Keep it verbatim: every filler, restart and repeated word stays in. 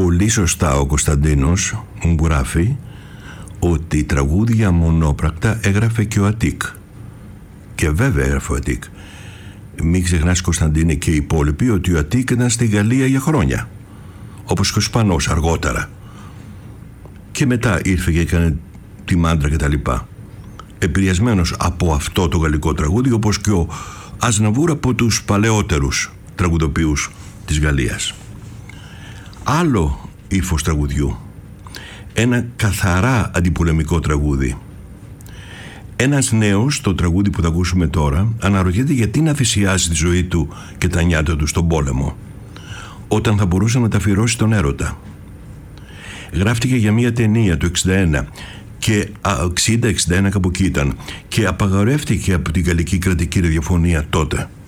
πολύ σωστά ο Κωνσταντίνος μου γράφει ότι τραγούδια μονόπρακτα έγραφε και ο Αττικ. Και βέβαια έγραφε ο Αττικ. Μην ξεχνάς, Κωνσταντίνε, και οι υπόλοιποι, ότι ο Αττικ ήταν στη Γαλλία για χρόνια, όπως και ο Σπανός αργότερα, και μετά ήρθε και έκανε τη Μάντρα και τα λοιπά, επηρεασμένος από αυτό το γαλλικό τραγούδι, όπως και ο Αζναβούρ από τους παλαιότερους τραγουδοποιούς της Γαλλίας. Άλλο ύφος τραγουδιού, ένα καθαρά αντιπολεμικό τραγούδι. Ένας νέος, το τραγούδι που θα ακούσουμε τώρα, αναρωτιέται γιατί να θυσιάζει τη ζωή του και τα νιάτα του στον πόλεμο, όταν θα μπορούσε να τα αφιερώσει τον έρωτα. Γράφτηκε για μια ταινία το εξήντα ένα και εξήντα εξήντα ένα κάπου εκεί ήταν, και απαγορεύτηκε από την γαλλική κρατική ραδιοφωνία τότε.